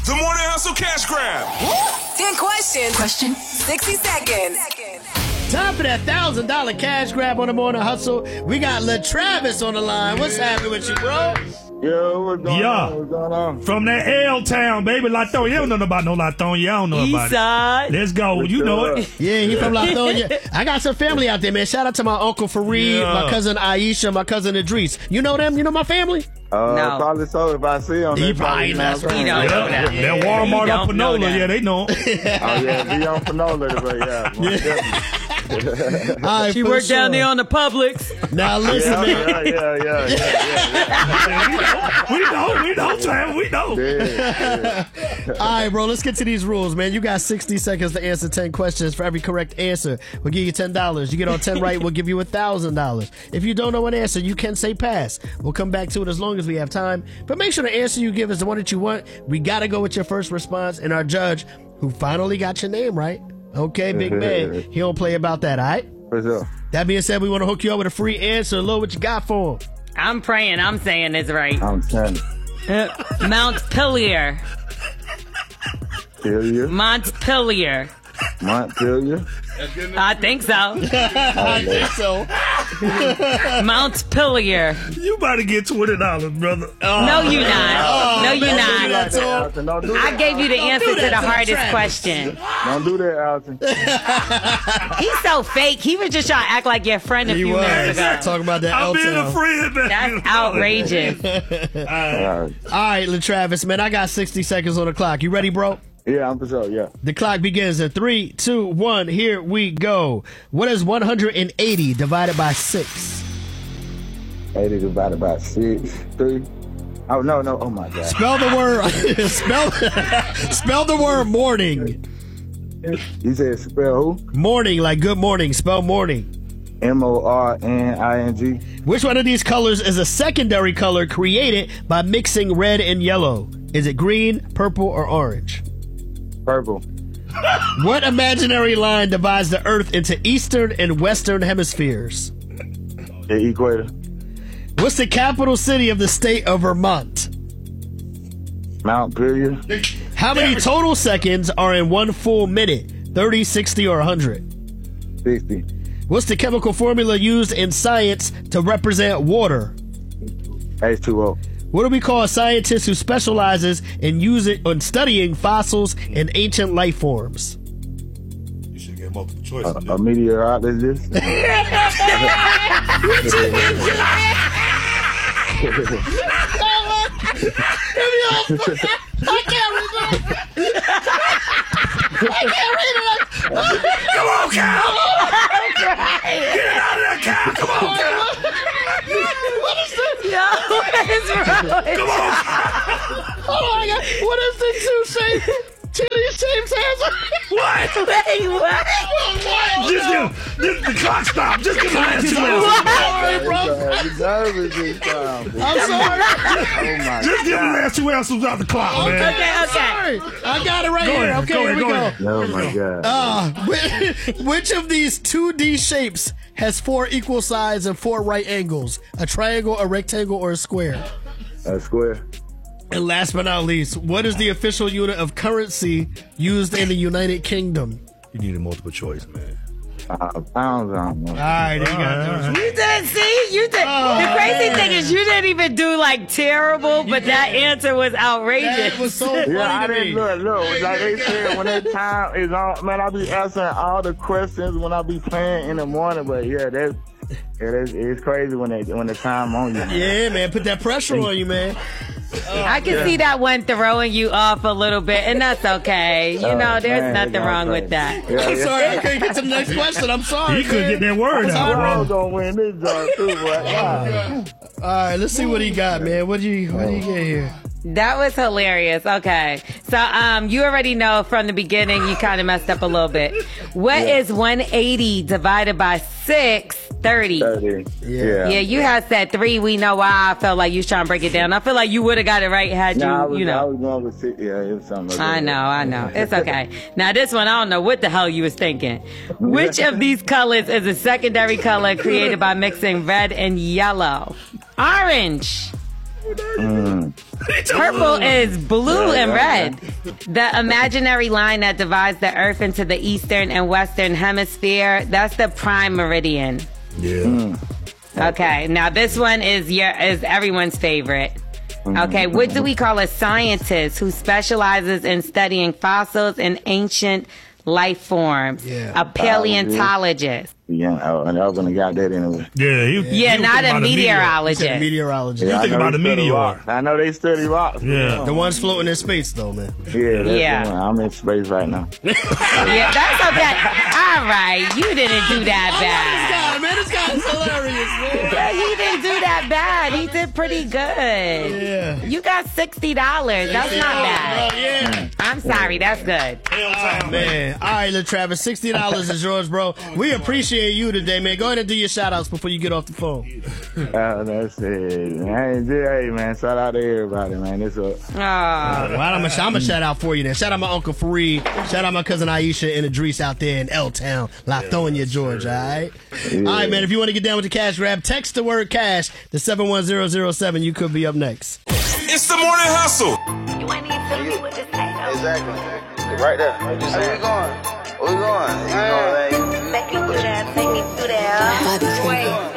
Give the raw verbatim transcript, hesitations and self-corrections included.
The Morning Hustle Cash Grab. ten questions. Question. sixty seconds. Time for that one thousand dollars cash grab on the Morning Hustle. We got LaTravis on the line. What's happening with you, bro? Yo, what's going Yeah. on? What's going on? From that L-Town, baby. Latonia. You don't know about no Latonia. You don't know about Eastside. it. Let's go. You know it. Yeah, he from Latonia. I got some family out there, man. Shout out to my uncle Fareed, Yeah. my cousin Aisha, my cousin Idris. You know them? You know my family? Uh, No. Probably so if I see them. He they probably know that's right. You don't know that. That Walmart You up don't know Panola. that. Yeah, they know. Oh, yeah, be on Panola, but yeah. most definitely. All right, She for worked down sure. there on the Publix. Now listen, Yeah, man. yeah, yeah, yeah, yeah, we know. We know, Travis. We know. yeah. All right, bro, let's get to these rules, man. You got sixty seconds to answer ten questions. For every correct answer, we'll give you ten dollars. You get on ten right, we'll give you one thousand dollars. If you don't know an answer, you can say pass. We'll come back to it as long as we have time. But make sure the answer you give is the one that you want. We got to go with your first response. And our judge, who finally got your name right, okay, big man, he don't play about that, all right? For sure. That being said, we want to hook you up with a free answer. Lil, what you got for him? I'm praying. I'm saying it's right. I'm telling Uh, Montpelier. you. Montpelier. Montpelier. I think so. I think so. Montpelier. You about to get twenty dollars, brother. No, you not. no, you man, not. do that to him. Alton, don't do I that. gave you the answer do to that the to hardest Travis. question. Don't do that, Alton. He's so fake. He was just trying to act like your friend a He few minutes was ago. talking about that I'm being a L-Town. friend, man. That's outrageous. All right. All right, LaTravis, man, I got sixty seconds on the clock. You ready, bro? Yeah, I'm for sure, yeah. The clock begins in three, two, one. Here we go. What is one hundred eighty divided by six? eighty divided by six. Three. Oh, no, no. Oh, my God. Spell the word. spell, spell the word morning. You said spell who? Morning, like good morning. Spell morning. M O R N I N G. Which one of these colors is a secondary color created by mixing red and yellow? Is it green, purple, or orange? Purple. What imaginary line divides the Earth into eastern and western hemispheres? The equator. What's the capital city of the state of Vermont? Montpelier. How many total seconds are in one full minute? thirty, sixty, or one hundred? sixty. What's the chemical formula used in science to represent water? H two O. What do we call a scientist who specializes in using in studying fossils and ancient life forms? You should get multiple choice. A, a meteorologist. I can't read it. I can't read it. Come on, Cal. Get out of there, Cal. Come on, Cal. What is this? Yo, what is wrong with Come on. Oh my God! What is the two shape? Two shapes answer? What? you? Wait, what? Just give, just, the clock stop. Just give the last two Sorry, answers. bro. You nervous this time. I'm sorry. Oh, my Just give the God. last two answers out the clock, man. Okay, okay. Sorry. I got it right Go here. ahead, Okay, go here ahead, we go go. ahead. Oh, my God. Uh, which, which of these two D shapes has four equal sides and four right angles? A triangle, a rectangle, or a square? A square. And last but not least, what is the official unit of currency used in the United Kingdom? You need a multiple choice, man. Uh, pounds on All right, there you go. You didn't see? You did. Oh, the crazy man. thing is, you didn't even do like terrible, but that answer was outrageous. That was so funny Yeah, I to didn't me. look. Look, like they said, when that time is on, man, I be answering all the questions when I be playing in the morning. But yeah, that's yeah, that's, it's crazy when they when the time on you. Man. Yeah, man, put that pressure on you, man. I can see that one throwing you off a little bit, and that's okay. You Oh, know, there's man, nothing y'all wrong with crazy. that. Yeah, I'm yeah. sorry, I couldn't get to the next question. I'm sorry. He couldn't man. get that word I'm out, sorry. I was bro. gonna win this job too, boy. Wow. All right, let's see what he got, man. What do you what do you get here? That was hilarious. Okay. So um, you already know from the beginning you kind of messed up a little bit. What Yeah. is one eighty divided by six thirty? thirty. Yeah. Yeah, you had said three. We know why. I felt like you was trying to break it down. I feel like you would have got it right had you, Nah, I was, you I know. was going with six. Yeah, it was something. Like I that. know, I know. It's okay. Now this one, I don't know what the hell you was thinking. Which of these colors is a secondary color created by mixing red and yellow? Orange. Mm. Purple is blue and red. The imaginary line that divides the Earth into the eastern and western hemisphere, that's the prime meridian. Yeah. Mm. Okay, now this one is your is everyone's favorite. Okay, what do we call a scientist who specializes in studying fossils and ancient life forms? Yeah. A paleontologist. Yeah, I, I was gonna got that anyway. Yeah, he, Yeah, he was not thinking a about the meteor. meteorologist. Meteorologist. You I think know about they the study meteor. rocks. I know they study rocks. Yeah. The ones floating in space, though, man. Yeah, that's Yeah. the one. I'm in space right now. Yeah, that's okay. All right, you didn't do that bad. man, this guy's hilarious, man. Yeah, he didn't do that bad. He did pretty good. Yeah. You got sixty dollars. That's not bad. Bro, yeah. I'm sorry. That's good. Oh, man. All right, Lil Travis, sixty dollars is yours, bro. We appreciate you today, man. Go ahead and do your shout-outs before you get off the phone. Oh, that's it. Man, hey, man, shout out to everybody, man. This up. Oh, Well, I'm going to shout out for you then. Shout out my Uncle Fareed. Shout out my cousin Aisha and Idris out there in L-Town, Lithonia, Georgia, all right? Yeah. All right, man, if you want to get down with the cash grab, text the word cash to seven one zero zero seven. You could be up next. It's the morning hustle. You ain't even feel me with this hang Exactly. Right there. Where we going? Where we going? You know, like, Make you put your ass, take me through there. Bobby Craig.